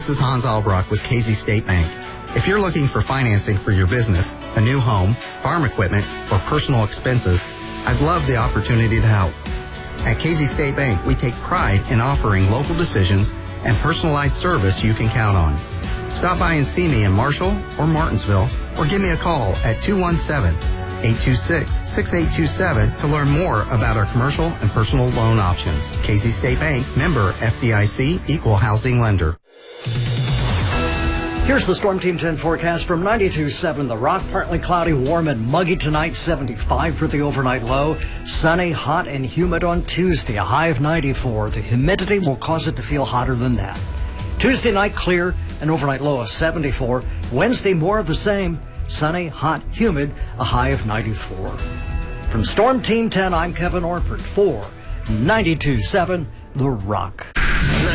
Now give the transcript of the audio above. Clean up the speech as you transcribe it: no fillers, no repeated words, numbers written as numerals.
This is Hans Albrock with Casey State Bank. If you're looking for financing for your business, a new home, farm equipment, or personal expenses, I'd love the opportunity to help. At Casey State Bank, we take pride in offering local decisions and personalized service you can count on. Stop by and see me in Marshall or Martinsville, or give me a call at 217-826-6827 to learn more about our commercial and personal loan options. Casey State Bank, member FDIC, equal housing lender. Here's the Storm Team 10 forecast from 92.7 The Rock. Partly cloudy, warm and muggy tonight, 75 for the overnight low. Sunny, hot and humid on Tuesday, a high of 94. The humidity will cause it to feel hotter than that. Tuesday night, clear, an overnight low of 74. Wednesday, more of the same. Sunny, hot, humid, a high of 94. From Storm Team 10, I'm Kevin Orpert for 92.7 The Rock.